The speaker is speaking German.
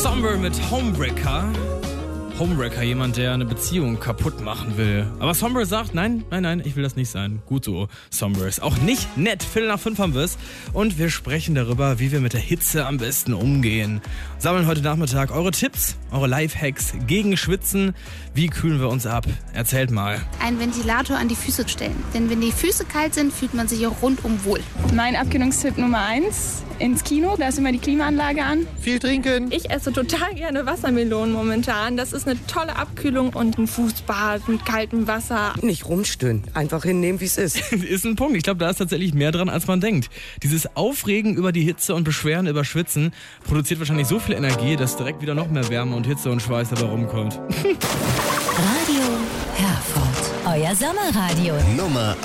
Somber mit Homewrecker. Homewrecker, jemand, der eine Beziehung kaputt machen will. Aber Somber sagt, nein, ich will das nicht sein. Gut so, Somber ist auch nicht nett. 4:45 haben wir es. Und wir sprechen darüber, wie wir mit der Hitze am besten umgehen. Sammeln heute Nachmittag eure Tipps, eure Lifehacks gegen Schwitzen. Wie kühlen wir uns ab? Erzählt mal. Einen Ventilator an die Füße stellen. Denn wenn die Füße kalt sind, fühlt man sich auch rundum wohl. Mein Abkühlungstipp Nummer 1, ins Kino, da ist immer die Klimaanlage an. Viel trinken. Ich esse total gerne Wassermelonen momentan. Das ist eine tolle Abkühlung und ein Fußbad mit kaltem Wasser. Nicht rumstöhnen, einfach hinnehmen, wie es ist. Ist ein Punkt. Ich glaube, da ist tatsächlich mehr dran, als man denkt. Dieses Aufregen über die Hitze und Beschweren über Schwitzen produziert wahrscheinlich so viel Energie, dass direkt wieder noch mehr Wärme und Hitze und Schweiß dabei rumkommt. Radio Herford. Euer Sommerradio. Nummer